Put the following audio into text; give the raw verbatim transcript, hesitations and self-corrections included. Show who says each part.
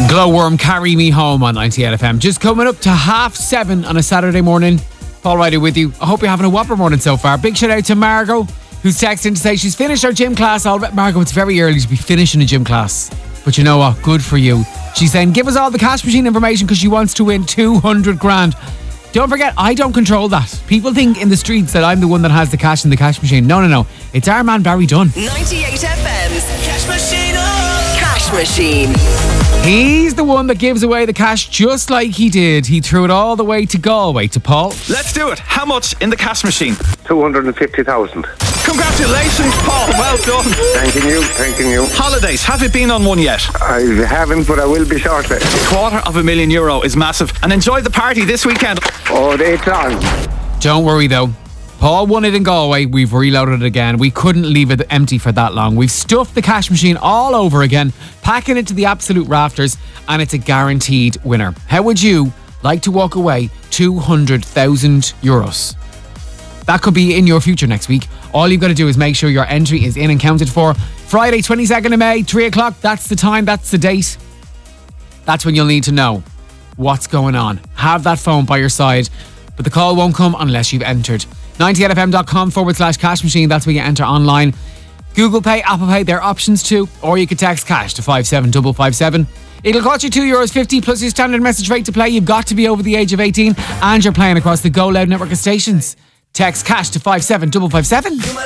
Speaker 1: Glowworm, Carry Me Home on ninety-eight F M. Just coming up to half seven on a Saturday morning. Paul Ryder with you. I hope you're having a whopper morning so far. Big shout out to Margot, who's texting to say she's finished her gym class already. Margot, it's very early to be finishing a gym class, but you know what? Good for you. She's saying, give us all the cash machine information because she wants to win two hundred grand. Don't forget, I don't control that. People think in the streets that I'm the one that has the cash in the cash machine. No, no, no. It's our man Barry Dunn.
Speaker 2: ninety-eight F M's Cash Machine. Oh. Cash Machine.
Speaker 1: He's the one that gives away the cash just like he did. He threw it all the way to Galway to Paul.
Speaker 3: Let's do it. How much in the cash machine?
Speaker 4: two hundred fifty thousand.
Speaker 3: Congratulations, Paul. Well done.
Speaker 4: Thanking you, thanking you.
Speaker 3: Holidays, have you been on one yet?
Speaker 4: I haven't, but I will be shortly.
Speaker 3: A quarter of a million euro is massive. And enjoy the party this weekend.
Speaker 4: Oh, it's on.
Speaker 1: Don't worry though. Paul won it in Galway. We've reloaded it again. We couldn't leave it empty for that long. We've stuffed the cash machine all over again, packing it to the absolute rafters, and it's a guaranteed winner. How would you like to walk away two hundred thousand euros? That could be in your future next week. All you've got to do is make sure your entry is in and counted for. Friday, twenty-second of May, three o'clock. That's the time. That's the date. That's when you'll need to know what's going on. Have that phone by your side, but the call won't come unless you've entered. ninety-eight F M dot com forward slash cash machine. That's where you enter online. Google Pay, Apple Pay, they're options too. Or you could text cash to five seven five five seven. It'll cost you two euros fifty plus your standard message rate to play. You've got to be over the age of eighteen and you're playing across the Go Loud network of stations. Text cash to five seven five five seven.